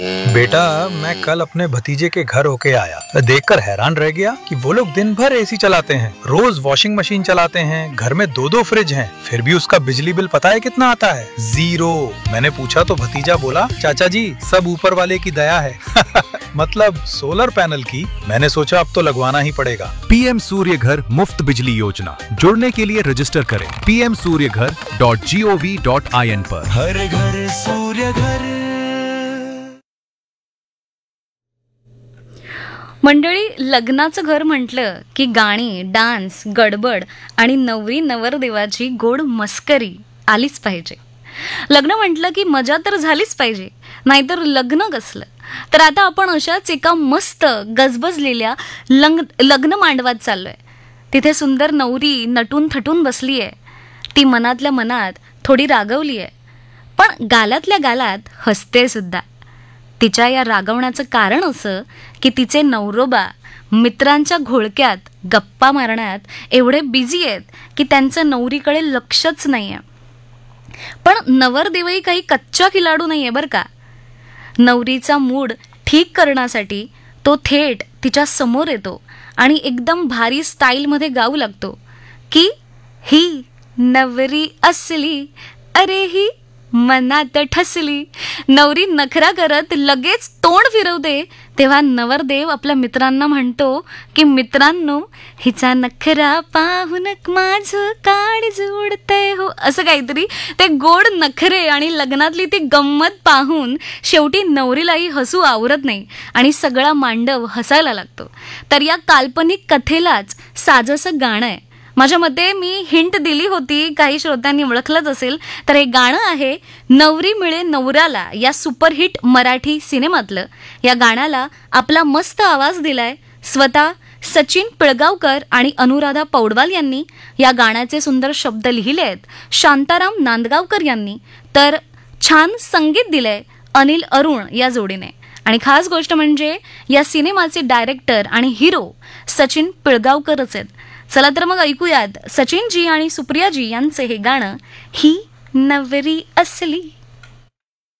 बेटा, मैं कल अपने भतीजे के घर होके आया, देखकर हैरान रह गया कि वो लोग दिन भर एसी चलाते हैं, रोज वॉशिंग मशीन चलाते हैं, घर में 2-2 फ्रिज हैं, फिर भी उसका बिजली बिल पता है कितना आता है? 0। मैंने पूछा तो भतीजा बोला, चाचा जी सब ऊपर वाले की दया है। मतलब सोलर पैनल की। मैंने सोचा अब तो लगवाना ही पड़ेगा। पीएम सूर्य घर मुफ्त बिजली योजना, जुड़ने के लिए रजिस्टर करें pmsuryaghar.gov.in पर। हर घर सूर्य घर। मंडळी, लग्नाचं घर म्हटलं की गाणी, डान्स, गडबड आणि नवरी नवरदेवाची गोड मस्करी आलीच पाहिजे. लग्न म्हटलं की मजा तर झालीच पाहिजे, नाहीतर लग्न कसलं. तर आता आपण अशाच एका मस्त गजबजलेल्या लग्न मांडवात चाललोय. तिथे सुंदर नवरी नटून थटून बसली आहे. ती मनातल्या मनात थोडी रागवली आहे, पण गालातल्या गालात हसते सुद्धा. तिच्या या रागवण्याचं कारण असं की तिचे नवरोबा मित्रांच्या घोळक्यात गप्पा मारण्यात एवढे बिझी आहेत की त्यांचं नवरीकडे लक्षच नाही आहे. पण नवरदेवही काही कच्चा खिलाडू नाही आहे बरं का. नवरीचा मूड ठीक करण्यासाठी तो थेट तिच्या समोर येतो आणि एकदम भारी स्टाईलमध्ये गाऊ लागतो की ही नवरी असली, अरे ही मनात ठसली. नवरी नखरा करत लगेच तोंड फिरवते, तेव्हा नवरदेव आपल्या मित्रांना म्हणतो की मित्रांनो, हिचा नखरा पाहून माझं काळीज उडतंय हो. असं काहीतरी ते गोड नखरे आणि लग्नातली ती गंमत पाहून शेवटी नवरीलाही हसू आवरत नाही आणि सगळा मांडव हसायला लागतो. तर या काल्पनिक कथेलाच साजसं गाणं आहे. माझ्या मते मी हिंट दिली होती, काही श्रोत्यांनी ओळखलंच असेल. तर हे गाणं आहे नवरी मिळे नवऱ्याला या सुपरहिट मराठी सिनेमातलं. या गाण्याला आपला मस्त आवाज दिलाय स्वतः सचिन पिळगावकर आणि अनुराधा पौडवाल यांनी. या गाण्याचे सुंदर शब्द लिहिले आहेत शांताराम नांदगावकर यांनी. तर छान संगीत दिलंय अनिल अरुण या जोडीने. आणि खास गोष्ट म्हणजे या सिनेमाचे डायरेक्टर आणि हिरो सचिन पिळगावकरच आहेत. चला तर मग ऐकूयात सचिनजी आणि सुप्रियाजी यांचे हे गाणं, ही नवरी असली.